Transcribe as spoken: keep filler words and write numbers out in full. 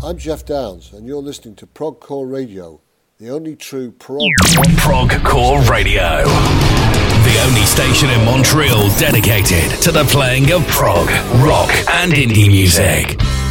I'm Jeff Downs, and you're listening to Progcore Radio, the only true prog... Progcore Radio, the only station in Montreal dedicated to the playing of prog, rock and indie music.